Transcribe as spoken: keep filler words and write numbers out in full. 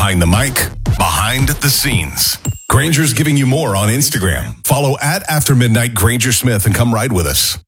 behind the mic, behind the scenes. Granger's giving you more on Instagram. Follow at After Midnight Granger Smith and come ride with us.